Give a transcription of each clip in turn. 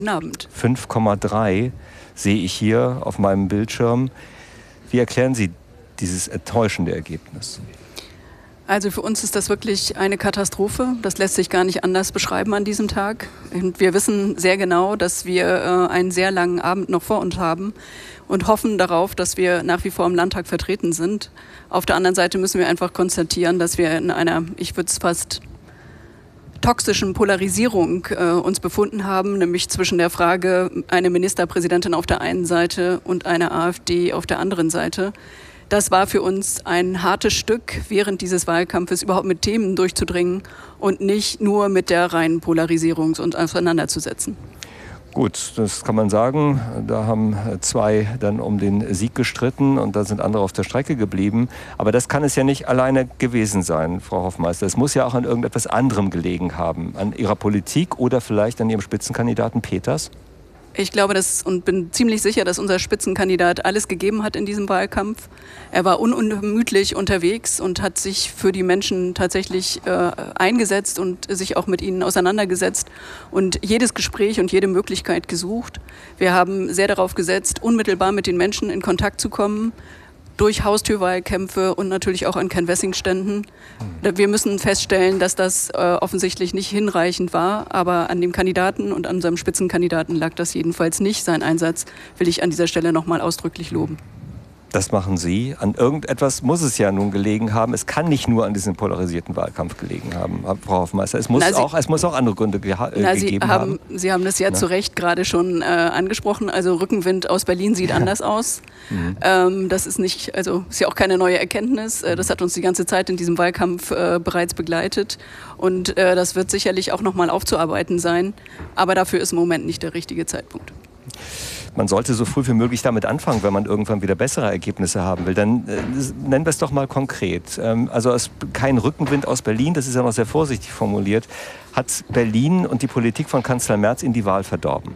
Abend. 5,3 sehe ich hier auf meinem Bildschirm. Wie erklären Sie dieses enttäuschende Ergebnis? Also für uns ist das wirklich eine Katastrophe. Das lässt sich gar nicht anders beschreiben an diesem Tag. Und wir wissen sehr genau, dass wir einen sehr langen Abend noch vor uns haben und hoffen darauf, dass wir nach wie vor im Landtag vertreten sind. Auf der anderen Seite müssen wir einfach konstatieren, dass wir in einer, ich würde es fast toxischen Polarisierung uns befunden haben, nämlich zwischen der Frage, eine Ministerpräsidentin auf der einen Seite und eine AfD auf der anderen Seite. Das war für uns ein hartes Stück, während dieses Wahlkampfes überhaupt mit Themen durchzudringen und nicht nur mit der reinen Polarisierung uns auseinanderzusetzen. Gut, das kann man sagen. Da haben zwei dann um den Sieg gestritten und da sind andere auf der Strecke geblieben. Aber das kann es ja nicht alleine gewesen sein, Frau Hoffmeister. Es muss ja auch an irgendetwas anderem gelegen haben. An Ihrer Politik oder vielleicht an Ihrem Spitzenkandidaten Peters? Ich glaube und bin ziemlich sicher, dass unser Spitzenkandidat alles gegeben hat in diesem Wahlkampf. Er war unermüdlich unterwegs und hat sich für die Menschen tatsächlich eingesetzt und sich auch mit ihnen auseinandergesetzt und jedes Gespräch und jede Möglichkeit gesucht. Wir haben sehr darauf gesetzt, unmittelbar mit den Menschen in Kontakt zu kommen, durch Haustürwahlkämpfe und natürlich auch an Ken-Wessing-Ständen. Wir müssen feststellen, dass das offensichtlich nicht hinreichend war, aber an dem Kandidaten und an unserem Spitzenkandidaten lag das jedenfalls nicht. Sein Einsatz will ich an dieser Stelle nochmal ausdrücklich loben. Das machen Sie. An irgendetwas muss es ja nun gelegen haben. Es kann nicht nur an diesem polarisierten Wahlkampf gelegen haben, Frau Hoffmeister. Es muss auch andere Gründe gegeben haben. Sie haben das ja zu Recht gerade schon angesprochen. Also Rückenwind aus Berlin sieht anders aus. Das ist ist ja auch keine neue Erkenntnis. Das hat uns die ganze Zeit in diesem Wahlkampf bereits begleitet. Und das wird sicherlich auch nochmal aufzuarbeiten sein. Aber dafür ist im Moment nicht der richtige Zeitpunkt. Man sollte so früh wie möglich damit anfangen, wenn man irgendwann wieder bessere Ergebnisse haben will. Dann nennen wir es doch mal konkret. Also kein Rückenwind aus Berlin, das ist ja noch sehr vorsichtig formuliert, hat Berlin und die Politik von Kanzler Merz in die Wahl verdorben.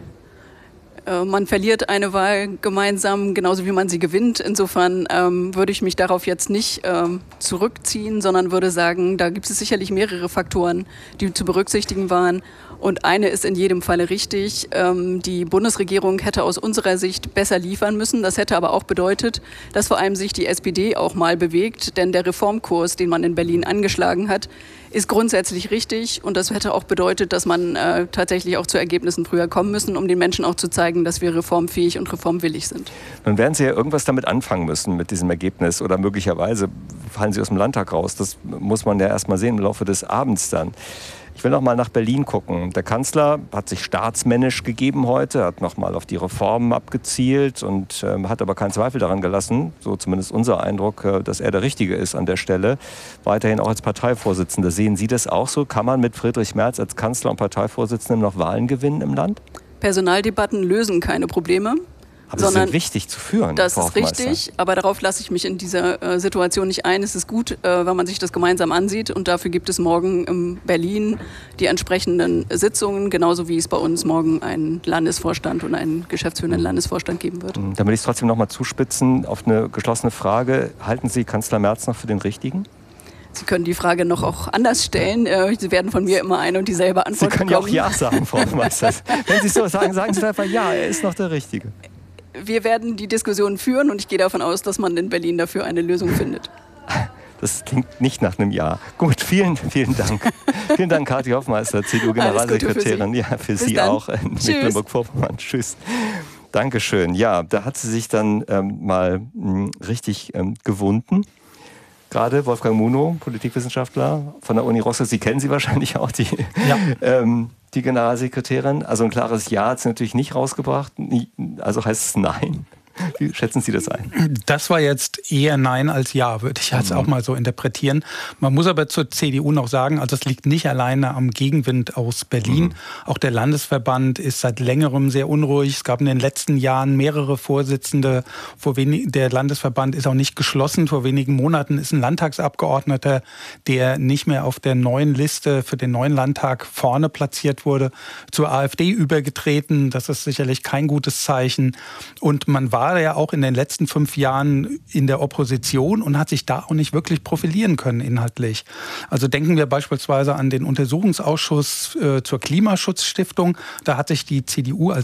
Man verliert eine Wahl gemeinsam, genauso wie man sie gewinnt. Insofern würde ich mich darauf jetzt nicht zurückziehen, sondern würde sagen, da gibt es sicherlich mehrere Faktoren, die zu berücksichtigen waren. Und eine ist in jedem Falle richtig. Die Bundesregierung hätte aus unserer Sicht besser liefern müssen. Das hätte aber auch bedeutet, dass vor allem sich die SPD auch mal bewegt. Denn der Reformkurs, den man in Berlin angeschlagen hat, ist grundsätzlich richtig. Und das hätte auch bedeutet, dass man tatsächlich auch zu Ergebnissen früher kommen müssen, um den Menschen auch zu zeigen, dass wir reformfähig und reformwillig sind. Nun werden Sie ja irgendwas damit anfangen müssen mit diesem Ergebnis. Oder möglicherweise fallen Sie aus dem Landtag raus. Das muss man ja erst mal sehen im Laufe des Abends dann. Ich will noch mal nach Berlin gucken. Der Kanzler hat sich staatsmännisch gegeben heute, hat noch mal auf die Reformen abgezielt und hat aber keinen Zweifel daran gelassen, so zumindest unser Eindruck, dass er der Richtige ist an der Stelle. Weiterhin auch als Parteivorsitzender. Sehen Sie das auch so? Kann man mit Friedrich Merz als Kanzler und Parteivorsitzendem noch Wahlen gewinnen im Land? Personaldebatten lösen keine Probleme. Aber sie sind wichtig zu führen. Das ist richtig, aber darauf lasse ich mich in dieser Situation nicht ein. Es ist gut, wenn man sich das gemeinsam ansieht und dafür gibt es morgen in Berlin die entsprechenden Sitzungen, genauso wie es bei uns morgen einen Landesvorstand und einen geschäftsführenden Landesvorstand geben wird. Dann will ich es trotzdem noch mal zuspitzen auf eine geschlossene Frage. Halten Sie Kanzler Merz noch für den Richtigen? Sie können die Frage noch auch anders stellen. Sie werden von mir immer eine und dieselbe Antwort bekommen. Sie können ja auch Ja sagen, Frau Hoffmeister. Wenn Sie es so sagen, sagen Sie einfach Ja, er ist noch der Richtige. Wir werden die Diskussion führen und ich gehe davon aus, dass man in Berlin dafür eine Lösung findet. Das klingt nicht nach einem Ja. Gut, vielen Dank. Vielen Dank, Kathi Hoffmeister, CDU-Generalsekretärin. Ja, für Sie auch in Mecklenburg-Vorpommern. Tschüss. Dankeschön. Ja, da hat sie sich dann mal richtig gewunden. Gerade Wolfgang Munow, Politikwissenschaftler von der Uni Rostock. Sie kennen sie wahrscheinlich auch, die Generalsekretärin. Also ein klares Ja hat sie natürlich nicht rausgebracht. Also heißt es Nein. Wie schätzen Sie das ein? Das war jetzt eher Nein als Ja, würde ich jetzt auch mal so interpretieren. Man muss aber zur CDU noch sagen, also es liegt nicht alleine am Gegenwind aus Berlin. Auch der Landesverband ist seit längerem sehr unruhig. Es gab in den letzten Jahren mehrere Vorsitzende. Der Landesverband ist auch nicht geschlossen. Vor wenigen Monaten ist ein Landtagsabgeordneter, der nicht mehr auf der neuen Liste für den neuen Landtag vorne platziert wurde, zur AfD übergetreten. Das ist sicherlich kein gutes Zeichen. Und man war ja auch in den letzten 5 Jahren in der Opposition und hat sich da auch nicht wirklich profilieren können inhaltlich. Also denken wir beispielsweise an den Untersuchungsausschuss zur Klimaschutzstiftung. Da hat sich die CDU als